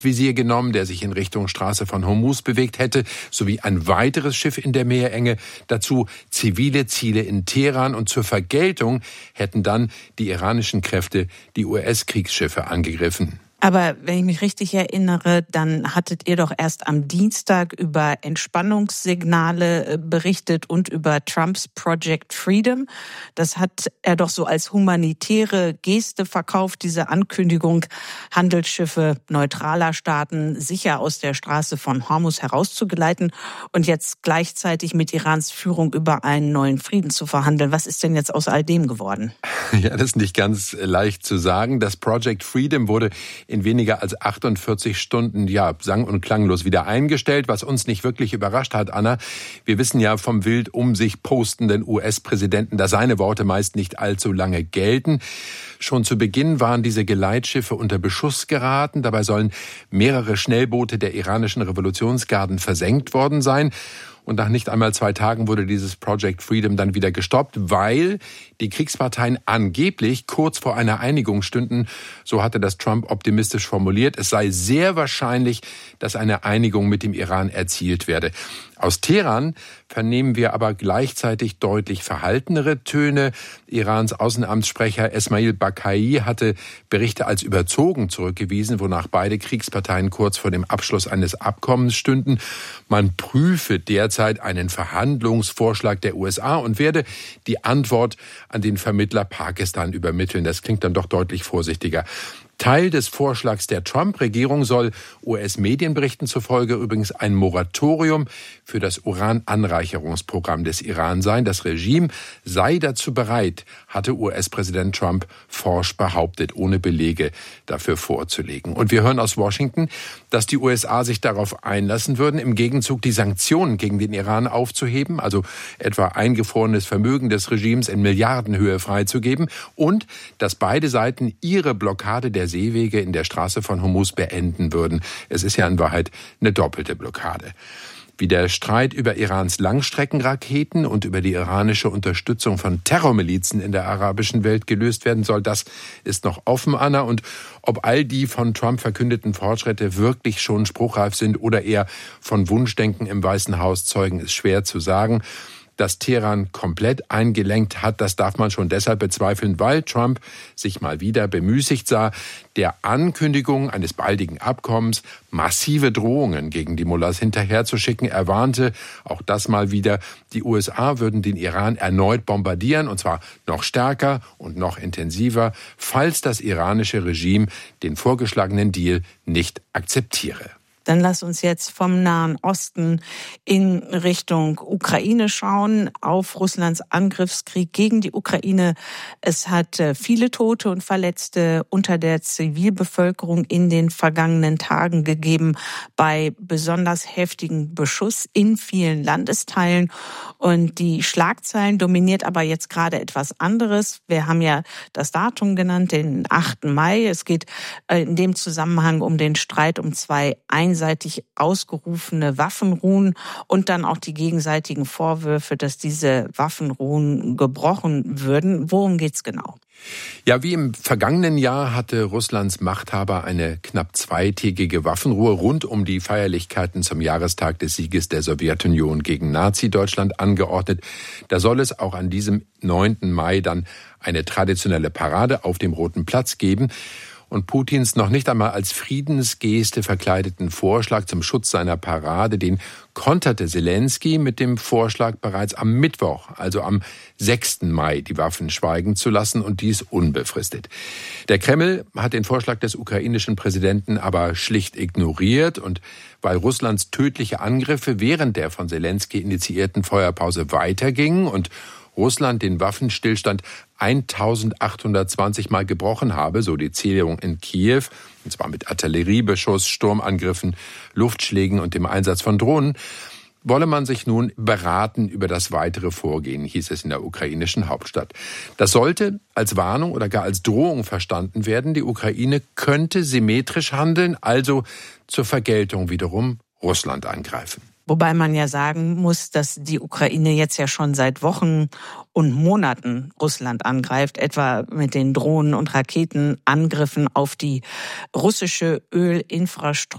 Visier genommen, der sich in Richtung Straße von Hormuz bewegt hätte, sowie ein weiteres Schiff in der Meerenge. Dazu zivile Ziele in Teheran und zur Vergeltung hätten dann die iranischen Kräfte die US-Kriegsschiffe angegriffen. Aber wenn ich mich richtig erinnere, dann hattet ihr doch erst am Dienstag über Entspannungssignale berichtet und über Trumps Project Freedom. Das hat er doch so als humanitäre Geste verkauft, diese Ankündigung, Handelsschiffe neutraler Staaten sicher aus der Straße von Hormuz herauszugeleiten und jetzt gleichzeitig mit Irans Führung über einen neuen Frieden zu verhandeln. Was ist denn jetzt aus all dem geworden? Ja, das ist nicht ganz leicht zu sagen. Das Project Freedom wurde in weniger als 48 Stunden, sang- und klanglos wieder eingestellt, was uns nicht wirklich überrascht hat, Anna. Wir wissen ja vom wild um sich postenden US-Präsidenten, dass seine Worte meist nicht allzu lange gelten. Schon zu Beginn waren diese Geleitschiffe unter Beschuss geraten. Dabei sollen mehrere Schnellboote der iranischen Revolutionsgarden versenkt worden sein. Und nach nicht einmal 2 Tagen wurde dieses Project Freedom dann wieder gestoppt, weil die Kriegsparteien angeblich kurz vor einer Einigung stünden. So hatte das Trump optimistisch formuliert. Es sei sehr wahrscheinlich, dass eine Einigung mit dem Iran erzielt werde. Aus Teheran vernehmen wir aber gleichzeitig deutlich verhaltenere Töne. Irans Außenamtssprecher Esmail Bakai hatte Berichte als überzogen zurückgewiesen, wonach beide Kriegsparteien kurz vor dem Abschluss eines Abkommens stünden. Man prüfe derzeit einen Verhandlungsvorschlag der USA und werde die Antwort an den Vermittler Pakistan übermitteln. Das klingt dann doch deutlich vorsichtiger. Teil des Vorschlags der Trump-Regierung soll US-Medienberichten zufolge übrigens ein Moratorium für das Urananreicherungsprogramm des Iran sein. Das Regime sei dazu bereit, hatte US-Präsident Trump forsch behauptet, ohne Belege dafür vorzulegen. Und wir hören aus Washington, dass die USA sich darauf einlassen würden, im Gegenzug die Sanktionen gegen den Iran aufzuheben, also etwa eingefrorenes Vermögen des Regimes in Milliardenhöhe freizugeben und dass beide Seiten ihre Blockade der Seewege in der Straße von Hormuz beenden würden. Es ist ja in Wahrheit eine doppelte Blockade. Wie der Streit über Irans Langstreckenraketen und über die iranische Unterstützung von Terrormilizen in der arabischen Welt gelöst werden soll, das ist noch offen, Anna. Und ob all die von Trump verkündeten Fortschritte wirklich schon spruchreif sind oder eher von Wunschdenken im Weißen Haus zeugen, ist schwer zu sagen. Dass Teheran komplett eingelenkt hat, das darf man schon deshalb bezweifeln, weil Trump sich mal wieder bemüßigt sah, der Ankündigung eines baldigen Abkommens massive Drohungen gegen die Mullahs hinterherzuschicken. Er warnte, auch das mal wieder, die USA würden den Iran erneut bombardieren, und zwar noch stärker und noch intensiver, falls das iranische Regime den vorgeschlagenen Deal nicht akzeptiere. Dann lass uns jetzt vom Nahen Osten in Richtung Ukraine schauen, auf Russlands Angriffskrieg gegen die Ukraine. Es hat viele Tote und Verletzte unter der Zivilbevölkerung in den vergangenen Tagen gegeben, bei besonders heftigem Beschuss in vielen Landesteilen. Und die Schlagzeilen dominiert aber jetzt gerade etwas anderes. Wir haben ja das Datum genannt, den 8. Mai. Es geht in dem Zusammenhang um den Streit um 2 einseitig ausgerufene Waffenruhen und dann auch die gegenseitigen Vorwürfe, dass diese Waffenruhen gebrochen würden. Worum geht's genau? Ja, wie im vergangenen Jahr hatte Russlands Machthaber eine knapp 2-tägige Waffenruhe rund um die Feierlichkeiten zum Jahrestag des Sieges der Sowjetunion gegen Nazi-Deutschland angeordnet. Da soll es auch an diesem 9. Mai dann eine traditionelle Parade auf dem Roten Platz geben. Und Putins noch nicht einmal als Friedensgeste verkleideten Vorschlag zum Schutz seiner Parade, den konterte Selenskyj mit dem Vorschlag, bereits am Mittwoch, also am 6. Mai, die Waffen schweigen zu lassen und dies unbefristet. Der Kreml hat den Vorschlag des ukrainischen Präsidenten aber schlicht ignoriert und weil Russlands tödliche Angriffe während der von Selenskyj initiierten Feuerpause weitergingen und Russland den Waffenstillstand 1820 Mal gebrochen habe, so die Zählung in Kiew, und zwar mit Artilleriebeschuss, Sturmangriffen, Luftschlägen und dem Einsatz von Drohnen, wolle man sich nun beraten über das weitere Vorgehen, hieß es in der ukrainischen Hauptstadt. Das sollte als Warnung oder gar als Drohung verstanden werden. Die Ukraine könnte symmetrisch handeln, also zur Vergeltung wiederum Russland angreifen. Wobei man ja sagen muss, dass die Ukraine jetzt ja schon seit Wochen und Monaten Russland angreift, etwa mit den Drohnen- und Raketenangriffen auf die russische Ölinfrastruktur